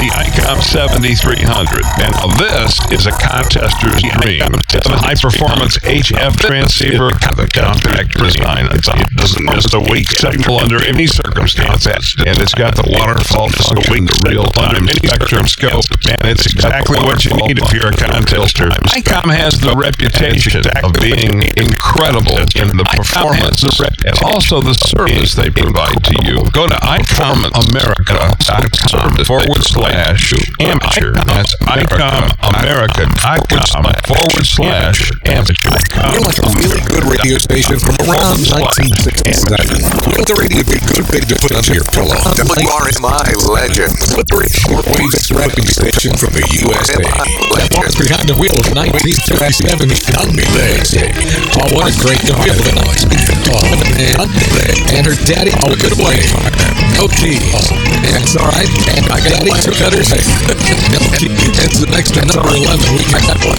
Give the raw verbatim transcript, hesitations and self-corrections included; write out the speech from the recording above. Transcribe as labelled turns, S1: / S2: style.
S1: the ICOM seventy-three hundred. And now this is a contester's dream. It's a high-performance H F transceiver with a compact design. It doesn't miss a weak signal under any circumstances. And it's got the waterfall function, the real-time spectrum scope, and it's exactly what you need if you're a contester. ICOM has the reputation of being incredible in the performance and also the service they provide to you. Go to icomamerica.com forward slash amateur. That's icomamerica.com forward slash amateur.
S2: You're like a really good radio station from around nineteen sixty-seven. With the radio be good big to put under your pillow.
S3: W R M I legend.
S2: Slippery shortwave extracting station from the U S A. That was behind the wheel of nineteen fifty-seven. Young they say. Oh, what a great computer. Oh, man. And her daddy took it away. No cheese. That's all right. And I got daddy took it. No cheese. That's the next to number eleven. We got one.